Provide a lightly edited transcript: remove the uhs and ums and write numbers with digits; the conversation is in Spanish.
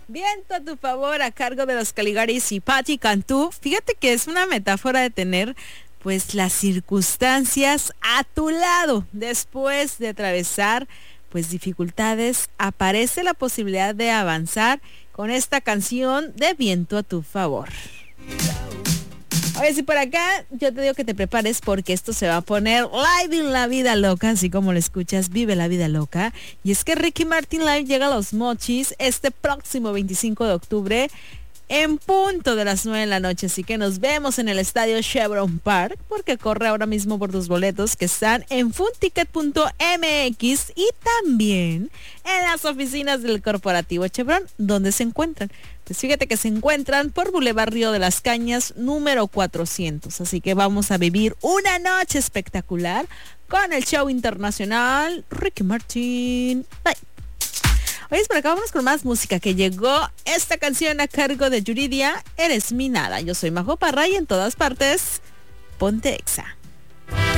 Viento a tu favor a cargo de los Caligaris y Patti Cantú. Fíjate que es una metáfora de tener pues las circunstancias a tu lado. Después de atravesar pues dificultades, aparece la posibilidad de avanzar con esta canción de Viento a tu favor. Oye, si por acá yo te digo que te prepares porque esto se va a poner live en la vida loca, así como lo escuchas, vive la vida loca. Y es que Ricky Martin Live llega a Los Mochis este próximo 25 de octubre en punto de las 9 de la noche. Así que nos vemos en el estadio Chevron Park porque corre ahora mismo por tus boletos que están en funticket.mx y también en las oficinas del corporativo Chevron, donde se encuentran. Pues fíjate que se encuentran por Boulevard Río de las Cañas, número 400. Así que vamos a vivir una noche espectacular con el show internacional Ricky Martin. Bye. Oye, por acá vamos con más música que llegó esta canción a cargo de Yuridia, Eres mi nada. Yo soy Majo Parra y en todas partes, ponte Exa.